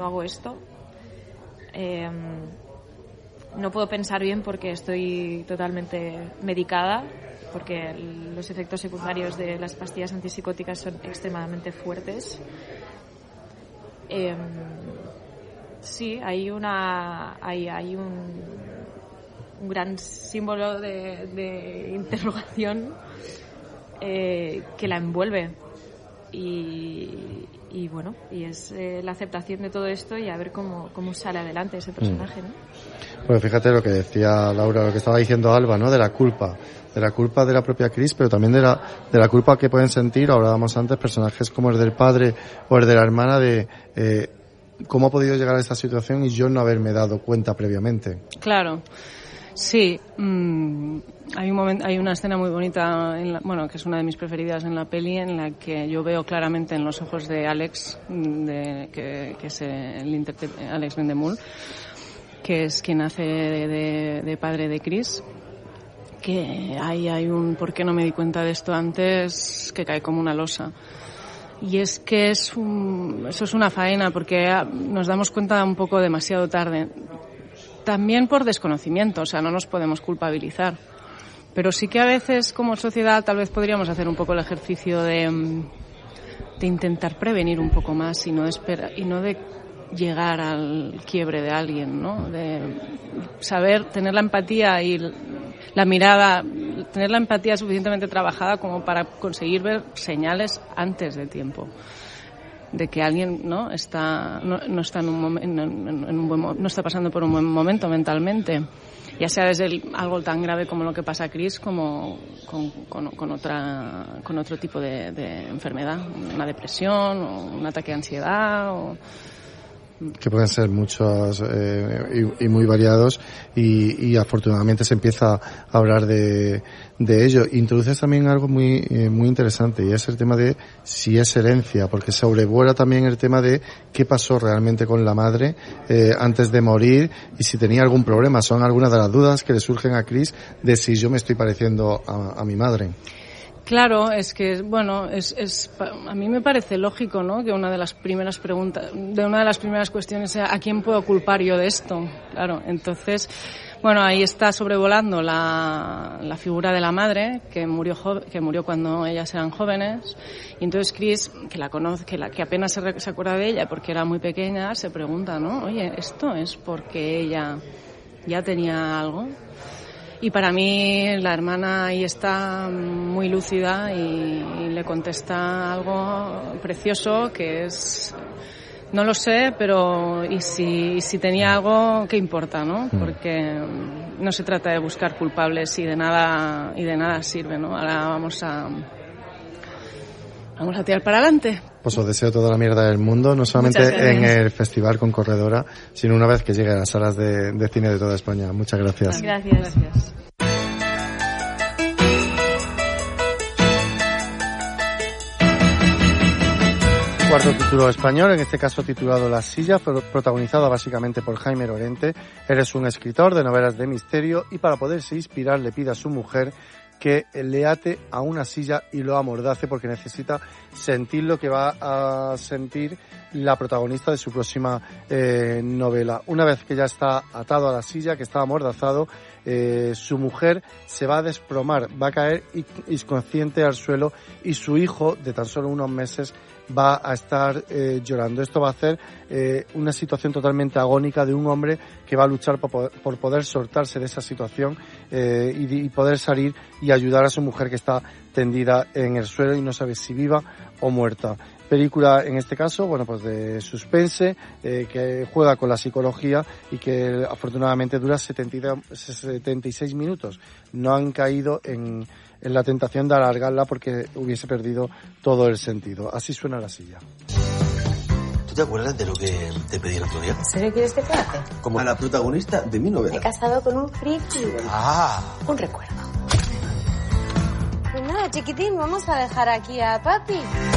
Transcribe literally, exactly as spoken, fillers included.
hago esto. Eh, no puedo pensar bien porque estoy totalmente medicada, porque los efectos secundarios de las pastillas antipsicóticas son extremadamente fuertes. Eh, sí, hay una hay, hay un, un gran símbolo de, de interrogación eh, que la envuelve. Y, y bueno, y es eh, la aceptación de todo esto y a ver cómo, cómo sale adelante ese personaje, ¿no? Pues fíjate lo que decía Laura, lo que estaba diciendo Alba, ¿no? De la culpa, de la culpa de la propia Chris, pero también de la de la culpa que pueden sentir, hablábamos antes, personajes como el del padre o el de la hermana, de eh, cómo ha podido llegar a esta situación y yo no haberme dado cuenta previamente. Claro. Sí, mmm, hay un momento, hay una escena muy bonita, en la, bueno, que es una de mis preferidas en la peli, en la que yo veo claramente en los ojos de Alex, de, que, que es el intérprete, Alex Vendemul, que es quien hace de, de, de padre de Chris, que hay, hay un ¿por qué no me di cuenta de esto antes? Que cae como una losa. Y es que es un, eso es una faena, porque nos damos cuenta un poco demasiado tarde. También por desconocimiento, o sea, no nos podemos culpabilizar. Pero sí que a veces, como sociedad, tal vez podríamos hacer un poco el ejercicio de, de intentar prevenir un poco más y no, de espera, y no de llegar al quiebre de alguien, ¿no? De saber, tener la empatía y la mirada, tener la empatía suficientemente trabajada como para conseguir ver señales antes de tiempo. De que alguien no está no, no está en un momen, en, en un buen, no está pasando por un buen momento mentalmente, ya sea desde el, algo tan grave como lo que pasa a Chris, como con, con, con otra con otro tipo de, de enfermedad, una depresión o un ataque de ansiedad o que pueden ser muchos eh, y, y muy variados y, y afortunadamente se empieza a hablar de, de ello. Introduces también algo muy eh, muy interesante y es el tema de si es herencia, porque sobrevuela también el tema de qué pasó realmente con la madre eh, antes de morir y si tenía algún problema. Son algunas de las dudas que le surgen a Chris de si yo me estoy pareciendo a, a mi madre. Claro, es que, bueno, es, es, a mí me parece lógico, ¿no? Que una de las primeras preguntas, de una de las primeras cuestiones sea, ¿a quién puedo culpar yo de esto? Claro, entonces, bueno, ahí está sobrevolando la, la figura de la madre, que murió jo- que murió cuando ellas eran jóvenes, y entonces Chris, que la conoce, que, la, que apenas se, re- se acuerda de ella porque era muy pequeña, se pregunta, ¿no? Oye, ¿esto es porque ella ya tenía algo? Y para mí la hermana ahí está muy lúcida y, y le contesta algo precioso que es, no lo sé, pero y si, y si tenía algo, ¿qué importa, no? Porque no se trata de buscar culpables y de nada y de nada sirve, ¿no? Ahora vamos a vamos a tirar para adelante. Pues os deseo toda la mierda del mundo, no solamente en el festival con Corredora, sino una vez que llegue a las salas de, de cine de toda España. Muchas gracias. Gracias. Gracias. Cuarto título español, en este caso titulado La silla, protagonizada básicamente por Jaime Lorente. Eres un escritor de novelas de misterio y para poderse inspirar le pide a su mujer que le ate a una silla y lo amordace porque necesita sentir lo que va a sentir la protagonista de su próxima eh, novela. Una vez que ya está atado a la silla, que está amordazado, eh, su mujer se va a desplomar, va a caer inconsciente al suelo y su hijo, de tan solo unos meses, va a estar eh, llorando. Esto va a hacer eh, una situación totalmente agónica de un hombre que va a luchar por poder, por poder soltarse de esa situación eh, y, y poder salir y ayudar a su mujer que está tendida en el suelo y no sabe si viva o muerta. Película, en este caso, bueno, pues de suspense, eh, que juega con la psicología y que afortunadamente dura setenta y seis minutos. No han caído en, en la tentación de alargarla porque hubiese perdido todo el sentido. Así suena La silla. ¿Tú te acuerdas de lo que te pedí el otro día? ¿En serio quieres que te hace? Como a la protagonista de mi novela. Me he casado con un friki. Ah. Un recuerdo. Pues nada, chiquitín, vamos a dejar aquí a papi.